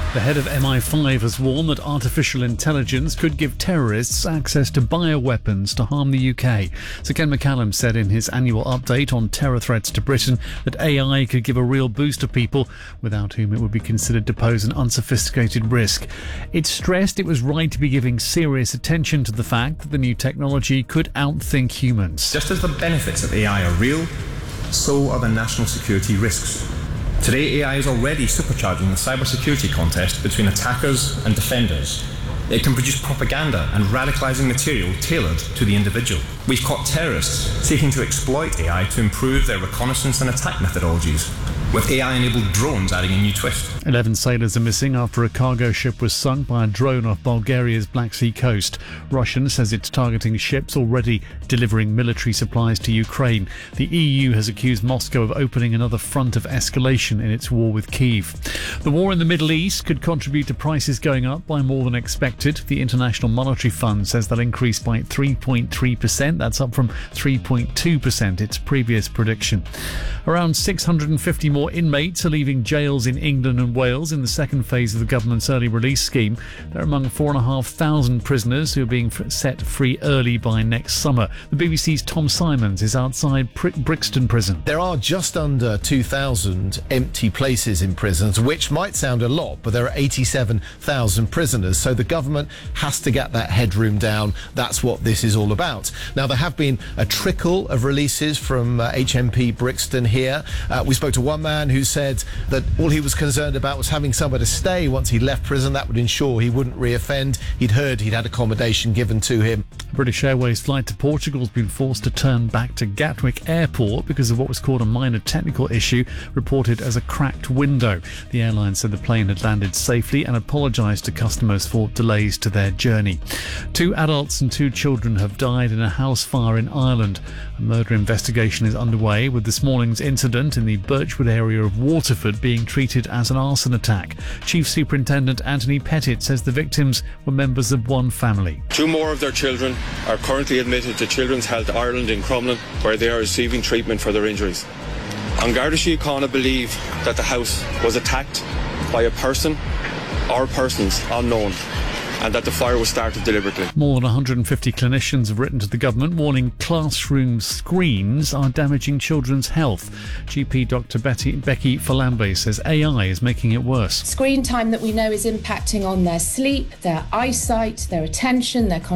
The head of MI5 has warned that artificial intelligence could give terrorists access to bioweapons to harm the UK. Sir Ken McCallum said in his annual update on terror threats to Britain that AI could give a real boost to people without whom it would be considered to pose an unsophisticated risk. It stressed it was right to be giving serious attention to the fact that the new technology could outthink humans. Just as the benefits of AI are real, so are the national security risks. Today, AI is already supercharging the cybersecurity contest between attackers and defenders. It can produce propaganda and radicalising material tailored to the individual. We've caught terrorists seeking to exploit AI to improve their reconnaissance and attack methodologies, with AI-enabled drones adding a new twist. 11 sailors are missing after a cargo ship was sunk by a drone off Bulgaria's Black Sea coast. Russia says it's targeting ships already delivering military supplies to Ukraine. The EU has accused Moscow of opening another front of escalation in its war with Kyiv. The war in the Middle East could contribute to prices going up by more than expected. The International Monetary Fund says they'll increase by 3.3%. That's up from 3.2%, its previous prediction. Around 650 more inmates are leaving jails in England and Wales in the second phase of the government's early release scheme. They're among 4,500 prisoners who are being set free early by next summer. The BBC's Tom Simons is outside Brixton Prison. There are just under 2,000 empty places in prisons, which might sound a lot, but there are 87,000 prisoners, so the government has to get that headroom down. That's what this is all about. Now, there have been a trickle of releases from HMP Brixton here. We spoke to one man who said that all he was concerned about was having somewhere to stay once he left prison. That would ensure he wouldn't reoffend. He'd heard he'd had accommodation given to him. British Airways flight to Portugal has been forced to turn back to Gatwick Airport because of what was called a minor technical issue reported as a cracked window. The airline said the plane had landed safely and apologised to customers for delays to their journey. 2 adults and 2 children have died in a house fire in Ireland. A murder investigation is underway, with this morning's incident in the Birchwood area of Waterford being treated as an arson attack. Chief Superintendent Anthony Pettit says the victims were members of one family. 2 more of their children are currently admitted to Children's Health Ireland in Crumlin, where they are receiving treatment for their injuries. An Garda Síochána believe that the house was attacked by a person or persons unknown, and that the fire was started deliberately. More than 150 clinicians have written to the government warning classroom screens are damaging children's health. GP Dr. Becky Falambe says AI is making it worse. Screen time that we know is impacting on their sleep, their eyesight, their attention, their